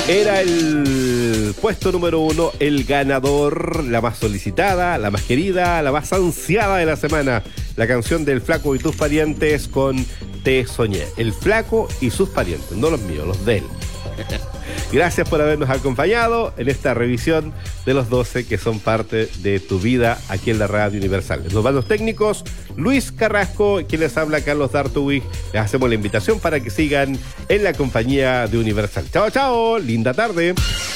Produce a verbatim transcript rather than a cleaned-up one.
Era el puesto número uno, el ganador, la más solicitada, la más querida, la más ansiada de la semana. La canción del Flaco y tus parientes con Te Soñé. El Flaco y sus parientes, no los míos, los de él. Gracias por habernos acompañado en esta revisión de los doce que son parte de tu vida aquí en la Radio Universal. Los bandos técnicos, Luis Carrasco, quien les habla, Carlos D'Artowig. Les hacemos la invitación para que sigan en la compañía de Universal. Chao, chao, linda tarde.